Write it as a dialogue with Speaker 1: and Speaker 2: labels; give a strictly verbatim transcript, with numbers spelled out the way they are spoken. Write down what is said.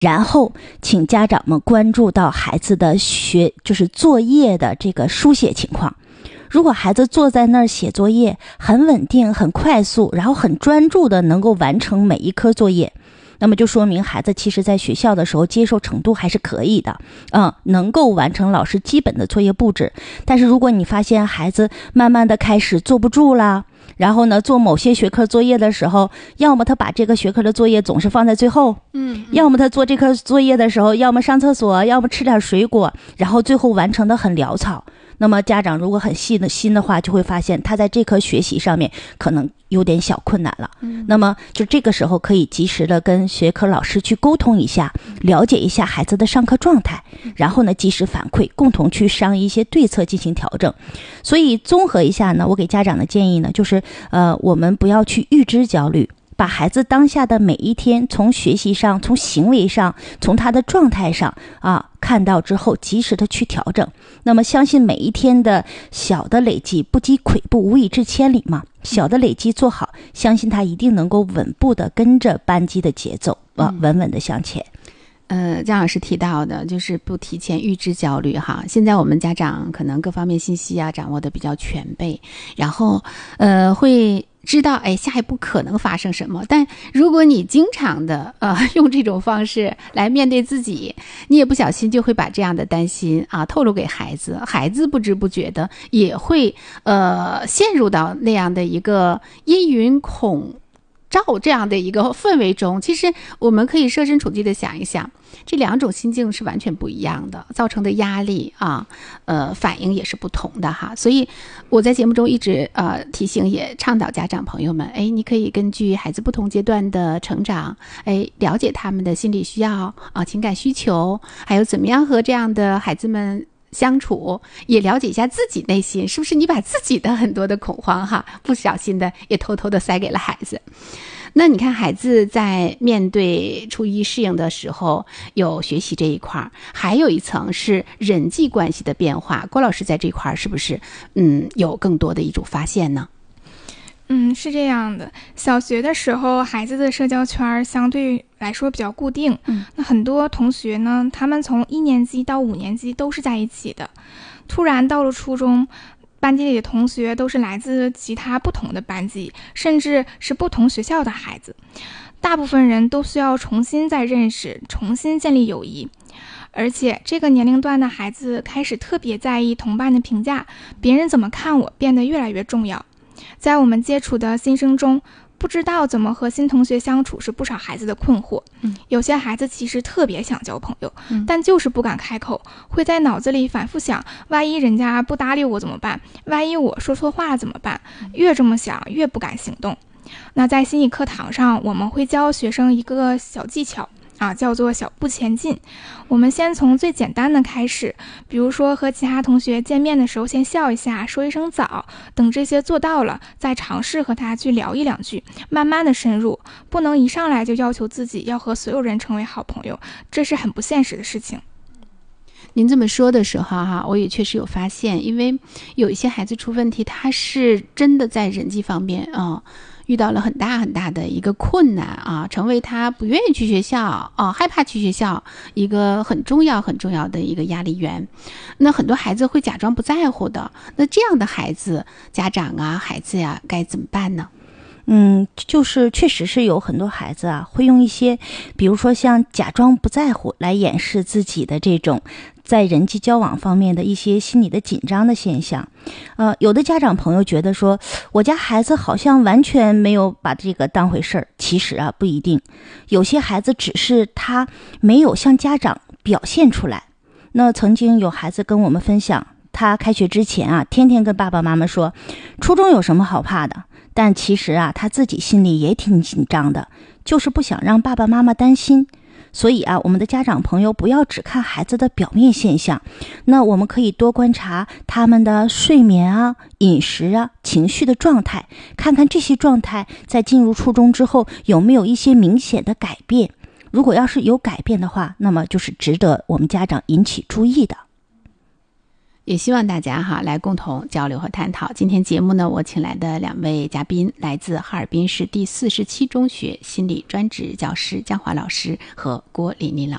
Speaker 1: 然后请家长们关注到孩子的学就是作业的这个书写情况。如果孩子坐在那儿写作业很稳定很快速，然后很专注的能够完成每一科作业，那么就说明孩子其实在学校的时候接受程度还是可以的，嗯，能够完成老师基本的作业布置。但是如果你发现孩子慢慢的开始坐不住啦，然后呢做某些学科作业的时候，要么他把这个学科的作业总是放在最后，嗯，要么他做这科作业的时候要么上厕所要么吃点水果，然后最后完成的很潦草，那么家长如果很细的心的话，就会发现他在这科学习上面可能有点小困难了。嗯，那么就这个时候可以及时的跟学科老师去沟通一下，了解一下孩子的上课状态，然后呢及时反馈，共同去商议一些对策进行调整。所以综合一下呢，我给家长的建议呢，就是呃，我们不要去预知焦虑，把孩子当下的每一天从学习上从行为上从他的状态上啊看到之后及时的去调整。那么相信每一天的小的累积不积跬步无以至千里嘛，小的累积做好，相信他一定能够稳步的跟着班级的节奏啊，稳稳的向前。
Speaker 2: 呃，姜老师提到的就是不提前预知焦虑哈。现在我们家长可能各方面信息啊掌握的比较全备，然后呃会知道哎下一步可能发生什么。但如果你经常的呃用这种方式来面对自己，你也不小心就会把这样的担心啊透露给孩子，孩子不知不觉的也会呃陷入到那样的一个阴云恐照这样的一个氛围中。其实我们可以设身处地的想一想，这两种心境是完全不一样的，造成的压力啊，呃，反应也是不同的哈。所以我在节目中一直呃提醒，也倡导家长朋友们，哎，你可以根据孩子不同阶段的成长，哎，了解他们的心理需要啊、情感需求，还有怎么样和这样的孩子们相处，也了解一下自己内心是不是你把自己的很多的恐慌哈，不小心的也偷偷的塞给了孩子。那你看孩子在面对初一适应的时候有学习这一块，还有一层是人际关系的变化，郭老师在这一块是不是嗯有更多的一种发现呢？
Speaker 3: 嗯，是这样的，小学的时候孩子的社交圈相对来说比较固定，嗯，那很多同学呢，他们从一年级到五年级都是在一起的，突然到了初中，班级里的同学都是来自其他不同的班级，甚至是不同学校的孩子，大部分人都需要重新再认识，重新建立友谊。而且这个年龄段的孩子开始特别在意同伴的评价，别人怎么看我变得越来越重要。在我们接触的新生中，不知道怎么和新同学相处是不少孩子的困惑。嗯，有些孩子其实特别想交朋友，嗯，但就是不敢开口，会在脑子里反复想，万一人家不搭理我怎么办？万一我说错话怎么办？越这么想，越不敢行动。那在心理课堂上，我们会教学生一个小技巧啊，叫做小步前进。我们先从最简单的开始，比如说和其他同学见面的时候先笑一下，说一声早，等这些做到了，再尝试和他去聊一两句，慢慢的深入，不能一上来就要求自己要和所有人成为好朋友，这是很不现实的事情。
Speaker 2: 您这么说的时候哈，我也确实有发现，因为有一些孩子出问题，他是真的在人际方面啊、嗯遇到了很大很大的一个困难啊，成为他不愿意去学校啊，害怕去学校一个很重要很重要的一个压力源。那很多孩子会假装不在乎的，那这样的孩子，家长啊，孩子呀，该怎么办呢？
Speaker 1: 嗯，就是确实是有很多孩子啊，会用一些，比如说像假装不在乎来掩饰自己的这种在人际交往方面的一些心理的紧张的现象。呃，有的家长朋友觉得说，我家孩子好像完全没有把这个当回事儿，其实啊不一定，有些孩子只是他没有向家长表现出来。那曾经有孩子跟我们分享，他开学之前啊，天天跟爸爸妈妈说，初中有什么好怕的？但其实啊，他自己心里也挺紧张的，就是不想让爸爸妈妈担心。所以啊，我们的家长朋友不要只看孩子的表面现象，那我们可以多观察他们的睡眠啊、饮食啊、情绪的状态，看看这些状态在进入初中之后有没有一些明显的改变。如果要是有改变的话，那么就是值得我们家长引起注意的。
Speaker 2: 也希望大家哈来共同交流和探讨。今天节目呢，我请来的两位嘉宾来自哈尔滨市第四十七中学心理专职教师江华老师和郭琳琳老师。